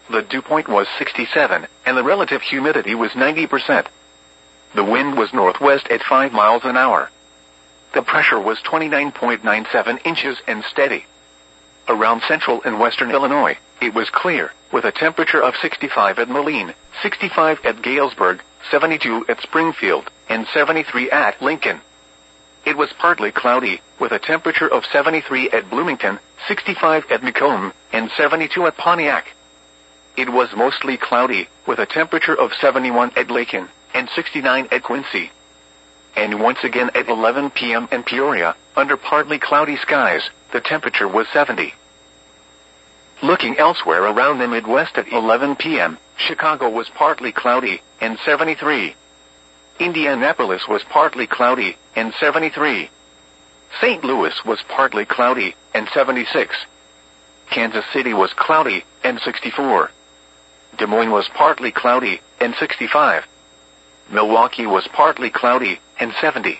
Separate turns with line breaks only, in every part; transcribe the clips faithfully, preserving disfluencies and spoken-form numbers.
the dew point was sixty-seven, and the relative humidity was ninety percent. The wind was northwest at five miles an hour. The pressure was twenty-nine point nine seven inches and steady. Around central and western Illinois, it was clear, with a temperature of sixty-five at Moline, sixty-five at Galesburg, seventy-two at Springfield, and seventy-three at Lincoln. It was partly cloudy, with a temperature of seventy-three at Bloomington, sixty-five at Macomb, and seventy-two at Pontiac. It was mostly cloudy, with a temperature of seventy-one at Lakin, and sixty-nine at Quincy. And once again at eleven p m in Peoria, under partly cloudy skies, the temperature was seventy. Looking elsewhere around the Midwest at eleven p m, Chicago was partly cloudy, and seventy-three. Indianapolis was partly cloudy, and seventy-three. Saint Louis was partly cloudy, and seventy-six. Kansas City was cloudy, and sixty-four. Des Moines was partly cloudy, and sixty-five. Milwaukee was partly cloudy, and seventy.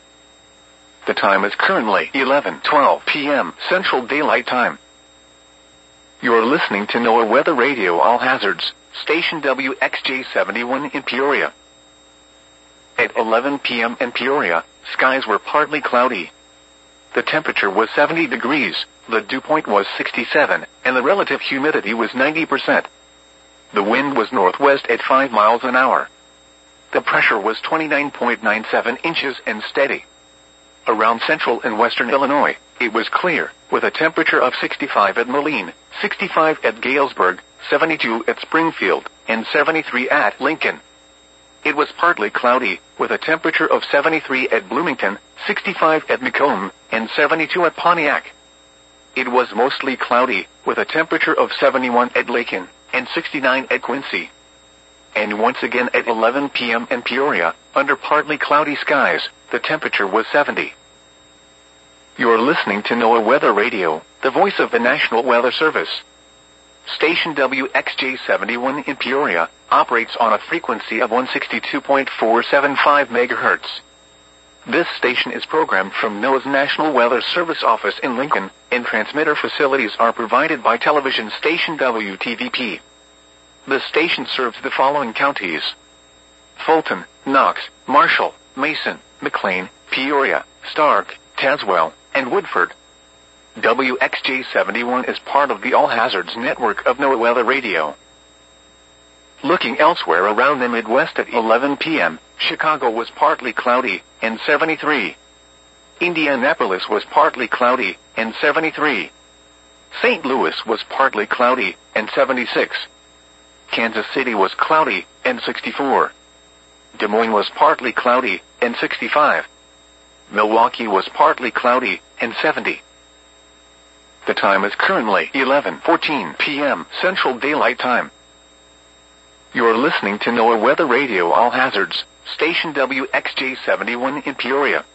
The time is currently eleven twelve p m Central Daylight Time. You are listening to NOAA Weather Radio All Hazards, station W X J seventy-one in Peoria. At eleven p m in Peoria, skies were partly cloudy. The temperature was seventy degrees, the dew point was sixty-seven, and the relative humidity was ninety percent. The wind was northwest at five miles an hour. The pressure was twenty-nine point nine seven inches and steady. Around central and western Illinois, it was clear, with a temperature of sixty-five at Moline, sixty-five at Galesburg, seventy-two at Springfield, and seventy-three at Lincoln. It was partly cloudy, with a temperature of seventy-three at Bloomington, sixty-five at Macomb, and seventy-two at Pontiac. It was mostly cloudy, with a temperature of seventy-one at Lakin, and sixty-nine at Quincy. And once again at eleven p m in Peoria, under partly cloudy skies, the temperature was seventy. You are listening to NOAA Weather Radio, the voice of the National Weather Service. Station W X J seventy-one in Peoria operates on a frequency of one sixty-two point four seven five megahertz. This station is programmed from NOAA's National Weather Service office in Lincoln, and transmitter facilities are provided by television station W T V P. The station serves the following counties: Fulton, Knox, Marshall, Mason, McLean, Peoria, Stark, Tazewell, and Woodford. W X J seventy-one is part of the All Hazards network of NOAA Weather Radio. Looking elsewhere around the Midwest at eleven p m, Chicago was partly cloudy, and seventy-three. Indianapolis was partly cloudy, and seventy-three. Saint Louis was partly cloudy, and seventy-six. Kansas City was cloudy, and sixty-four. Des Moines was partly cloudy, and sixty-five. Milwaukee was partly cloudy, and seventy. The time is currently eleven fourteen p m Central Daylight Time. You are listening to NOAA Weather Radio All Hazards, station W X J seventy-one in Peoria.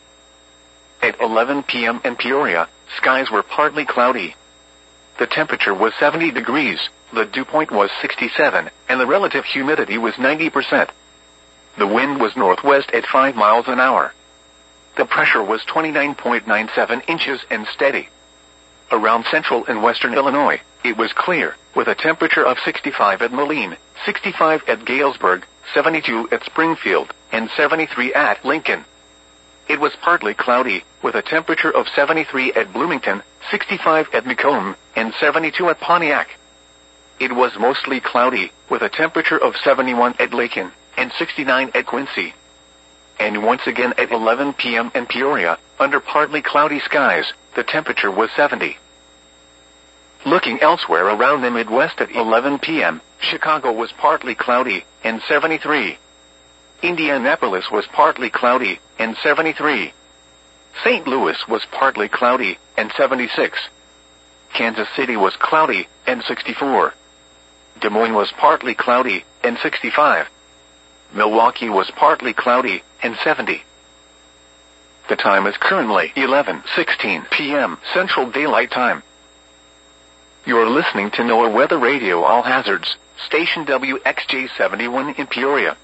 At eleven p m in Peoria, skies were partly cloudy. The temperature was seventy degrees, the dew point was sixty-seven, and the relative humidity was ninety percent. The wind was northwest at five miles an hour. The pressure was twenty-nine point nine seven inches and steady. Around central and western Illinois, it was clear, with a temperature of sixty-five at Moline, sixty-five at Galesburg, seventy-two at Springfield, and seventy-three at Lincoln. It was partly cloudy, with a temperature of seventy-three at Bloomington, sixty-five at Macomb, and seventy-two at Pontiac. It was mostly cloudy, with a temperature of seventy-one at Lakin, and sixty-nine at Quincy. And once again at eleven p m in Peoria, under partly cloudy skies, the temperature was seventy. Looking elsewhere around the Midwest at eleven p m, Chicago was partly cloudy, and seventy-three. Indianapolis was partly cloudy, and seventy-three. Saint Louis was partly cloudy, and seventy-six. Kansas City was cloudy, and sixty-four. Des Moines was partly cloudy, and sixty-five. Milwaukee was partly cloudy, and seventy. The time is currently eleven sixteen p m Central Daylight Time. You are listening to NOAA Weather Radio All Hazards, station W X J seventy-one in Peoria.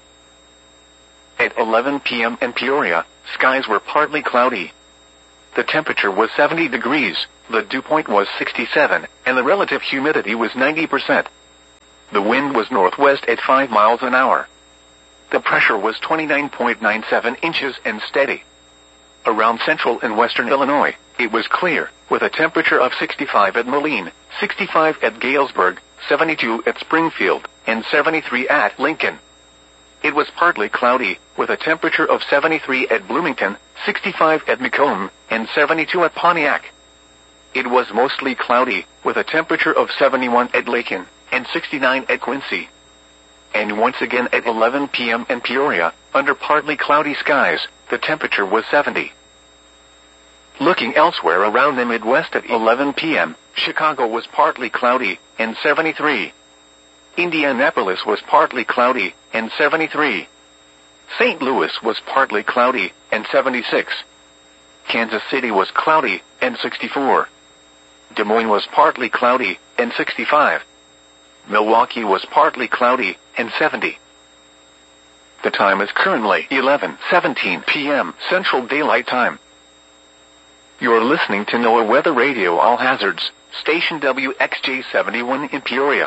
At eleven p m in Peoria, skies were partly cloudy. The temperature was seventy degrees, the dew point was sixty-seven, and the relative humidity was ninety percent. The wind was northwest at five miles an hour. The pressure was twenty-nine point nine seven inches and steady. Around central and western Illinois, it was clear, with a temperature of sixty-five at Moline, sixty-five at Galesburg, seventy-two at Springfield, and seventy-three at Lincoln. It was partly cloudy, with a temperature of seventy-three at Bloomington, sixty-five at Macomb, and seventy-two at Pontiac. It was mostly cloudy, with a temperature of seventy-one at Lakin, and sixty-nine at Quincy. And once again at eleven p m in Peoria, under partly cloudy skies, the temperature was seventy. Looking elsewhere around the Midwest at eleven p m, Chicago was partly cloudy, and seventy-three. Indianapolis was partly cloudy, and seventy-three. Saint Louis was partly cloudy, and seventy-six. Kansas City was cloudy, and sixty-four. Des Moines was partly cloudy, and sixty-five. Milwaukee was partly cloudy, and seventy. The time is currently eleven seventeen p m Central Daylight Time. You're listening to NOAA Weather Radio All Hazards, station W X J seventy-one in Peoria.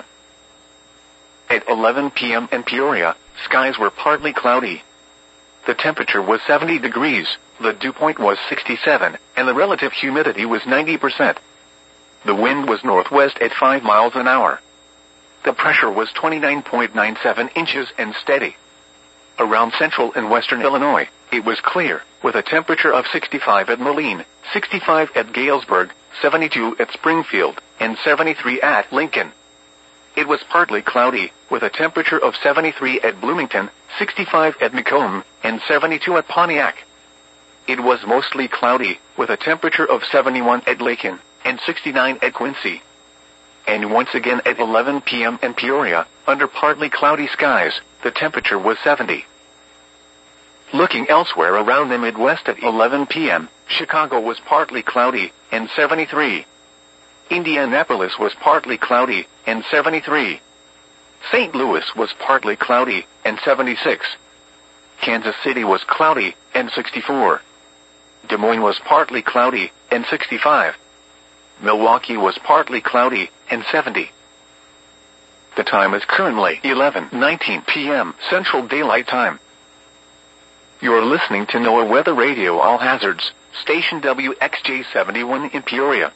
At eleven p m in Peoria, skies were partly cloudy. The temperature was seventy degrees, the dew point was sixty-seven, and the relative humidity was ninety percent. The wind was northwest at five miles an hour. The pressure was twenty-nine point nine seven inches and steady. Around central and western Illinois, it was clear, with a temperature of sixty-five at Moline, sixty-five at Galesburg, seventy-two at Springfield, and seventy-three at Lincoln. It was partly cloudy, with a temperature of seventy-three at Bloomington, sixty-five at Macomb, and seventy-two at Pontiac. It was mostly cloudy, with a temperature of seventy-one at Lakin, and sixty-nine at Quincy. And once again at eleven p m in Peoria, under partly cloudy skies, the temperature was seventy. Looking elsewhere around the Midwest at eleven p m, Chicago was partly cloudy, and seventy-three. Indianapolis was partly cloudy, and seventy-three. Saint Louis was partly cloudy, and seventy-six. Kansas City was cloudy, and sixty-four. Des Moines was partly cloudy, and sixty-five. Milwaukee was partly cloudy, and seventy. The time is currently eleven nineteen p m Central Daylight Time. You're listening to NOAA Weather Radio All Hazards, station W X J seventy-one in Peoria.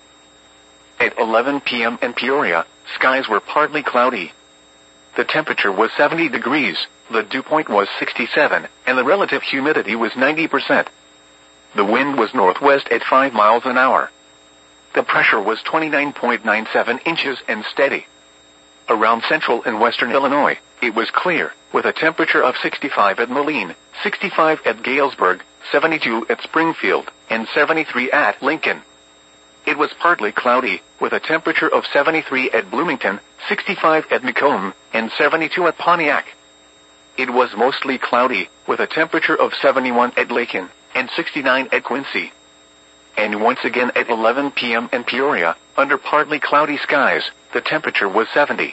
At eleven p m in Peoria, skies were partly cloudy. The temperature was seventy degrees, the dew point was sixty-seven, and the relative humidity was ninety percent. The wind was northwest at five miles an hour. The pressure was twenty-nine point nine seven inches and steady. Around central and western Illinois, it was clear, with a temperature of sixty-five at Moline, sixty-five at Galesburg, seventy-two at Springfield, and seventy-three at Lincoln. It was partly cloudy, with a temperature of seventy-three at Bloomington, sixty-five at Macomb, and seventy-two at Pontiac. It was mostly cloudy, with a temperature of seventy-one at Lakin, and sixty-nine at Quincy. And once again at eleven p m in Peoria, under partly cloudy skies, the temperature was seventy.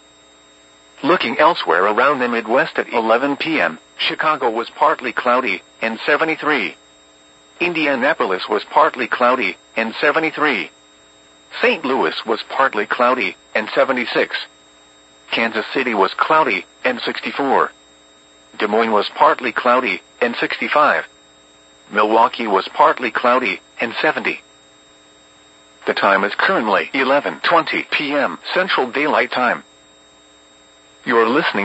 Looking elsewhere around the Midwest at eleven p m, Chicago was partly cloudy, and seventy-three. Indianapolis was partly cloudy, and seventy-three. Saint Louis was partly cloudy, and seventy-six. Kansas City was cloudy, and sixty-four. Des Moines was partly cloudy, and sixty-five. Milwaukee was partly cloudy, and seventy. The time is currently eleven twenty p m Central Daylight Time. You're listening